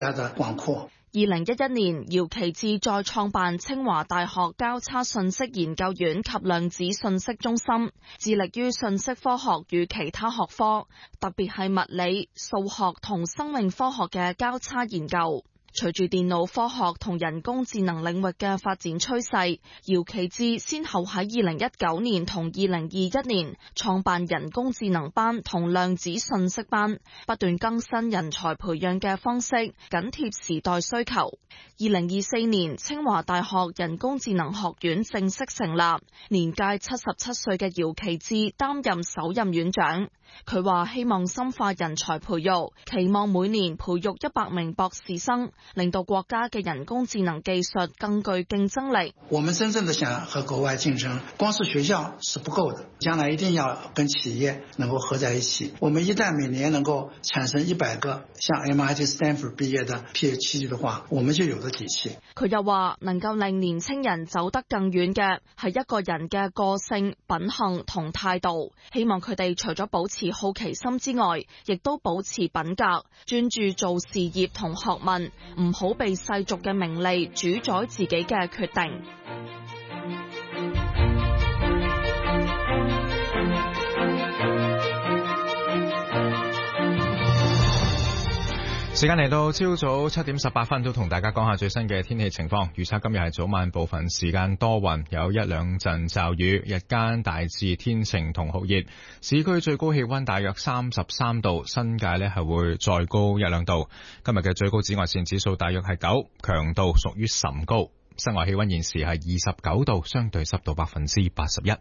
的廣闊。 2011年，姚其智再創辦清華大學交叉信息研究院及量子信息中心，致力於信息科學與其他學科，特別係物理、數學同生命科學嘅交叉研究。隨住電腦科學同人工智能領域嘅發展趨勢，姚其智先後喺2019年同2021年創辦人工智能班同量子信息班，不斷更新人才培養嘅方式，緊貼時代需求。2024年，清華大學人工智能學院正式成立，年屆77歲嘅姚其智擔任首任院長。佢話希望深化人才培育，期望每年培育100名博士生，令到國家嘅人工智能技術更具競爭力。 我們真正的想和國外競爭，光是學校是不夠的，將來一定要跟企業能夠合在一起。我們一旦每年能夠產生100個像 MIT Stanford 畢業的 PhD 的話，我們就有了底氣。 佢又話能夠令年輕人走得更遠嘅係一個人嘅個性、品行同態度。希望佢哋除咗保持好奇心之外，亦都保持品格，專注做事業同學問，唔好被世俗嘅名利主宰自己嘅決定。 時間嚟到朝早7點18分，都同大家講下最新嘅天氣情況。預測今日係早晚部分時間多雲，有1-2陣驟雨，日間大致天晴同酷熱。市區最高氣溫大約33度，新界呢係會再高1-2度。今日嘅最高紫外線指數大約係9，強度屬於甚高。室外氣溫現時係29度，相對濕度81%。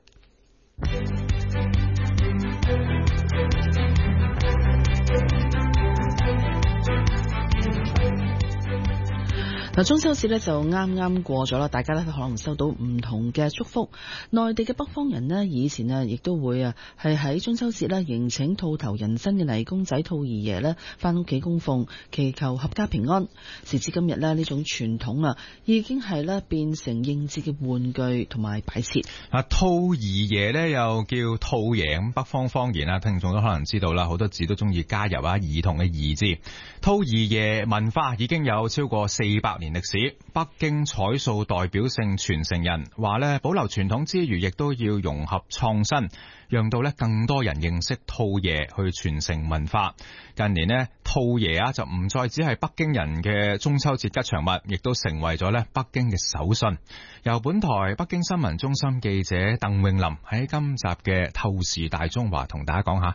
中秋節咧就啱啱過咗啦，大家咧可能收到唔同嘅祝福。內地嘅北方人呢，以前啊亦都會係喺中秋節咧迎請兔頭人身嘅泥公仔兔兒爺咧翻屋企供奉，祈求合家平安。時至今日咧，呢種傳統已經係咧變成應節嘅玩具同埋擺設。 兔兒爺咧又叫兔爺，咁北方方言聽眾都可能知道啦，好多字都中意加入兒童嘅兒字。兔兒爺文化已經有超過400年歷史，北京彩塑代表性傳承人話咧，保留傳統之餘，亦都要融合創新，讓到咧更多人認識兔爺，去傳承文化。近年咧，兔爺就唔再只係北京人嘅中秋節吉祥物，亦都成為咗咧北京嘅手信。由本台北京新聞中心記者鄧詠琳喺今集嘅透視大中華同大家講下。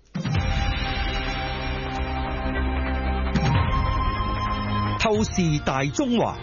透視大中華。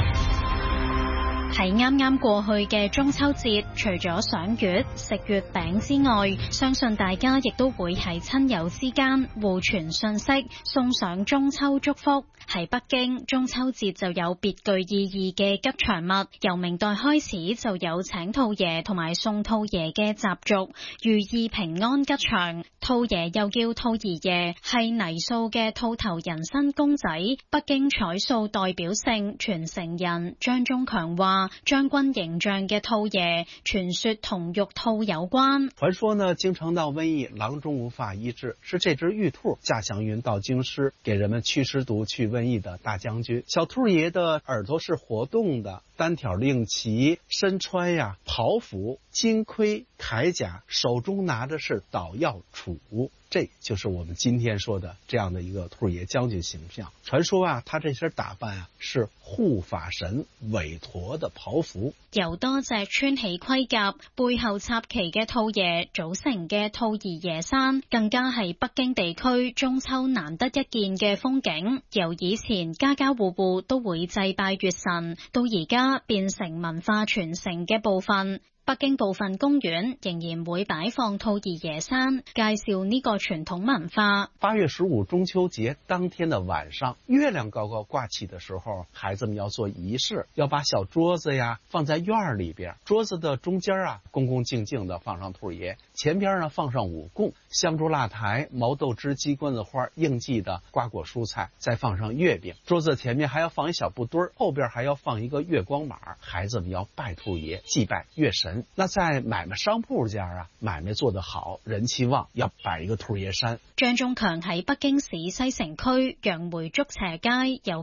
喺啱啱過去嘅中秋節，除咗賞月、食月餅之外，相信大家亦都會喺親友之間互傳信息，送上中秋祝福。喺北京，中秋節就有別具意義嘅吉祥物，由明代開始就有請兔爺同埋送兔爺嘅習俗，寓意平安吉祥。兔爺又叫兔兒爺，係泥塑嘅兔頭人身公仔。北京彩塑代表性傳承人張忠強話，將軍形象嘅兔爺，傳說同玉兔有關。 傳說呢，京城鬧瘟疫，郎中無法醫治，是這隻玉兔駕祥雲到京師，給人們驅屍毒、去瘟疫的大將軍。小兔爺的耳朵是活動的，單挑令旗，身穿袍服、金盔、鎧甲，手中拿的是搗藥杵。這就是我們今天說的這樣的一個兔爺將軍形象。傳說他這身打扮是護法神韋陀的袍服。 由多隻穿起盔甲、背後插旗嘅兔爺組成嘅兔兒爺山，更加係北京地區中秋難得一見嘅風景。由以前家家戶戶都會祭拜月神，到而家變成文化傳承嘅部分。北京部分公園仍然會擺放兔兒爺山，介紹呢個傳統文化。 8月15中秋節當天的晚上，月亮高高掛起的時候，孩子們要做儀式，要把小桌子放在院裏邊，桌子的中間恭恭敬敬的放上兔爺，前邊呢放上五供、香燭蠟台、毛豆枝、雞冠子花、應季的瓜果蔬菜，再放上月餅。桌子前面還要放一小布堆，後邊還要放一個月光馬，孩子們要拜兔爺，祭拜月神。那在買賣商鋪家買賣做得好，人氣旺，要擺一個兔爺山。 張忠強喺北京市西城區楊梅竹斜街有